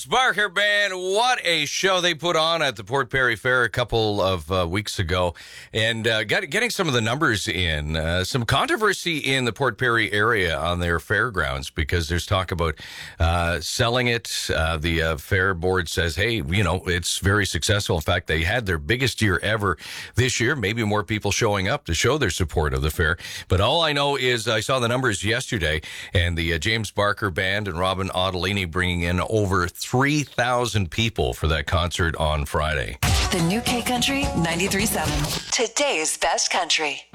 Barker Band, what a show they put on at the Port Perry Fair a couple of weeks ago. And getting some of the numbers in. Some controversy in the Port Perry area on their fairgrounds because there's talk about selling it. The fair board says, hey, it's very successful. In fact, they had their biggest year ever this year. Maybe more people showing up to show their support of the fair. But all I know is I saw the numbers yesterday, and the James Barker Band and Robin Ottolini bringing in over 3,000 people for that concert on Friday. The new K Country 93.7. Today's best country.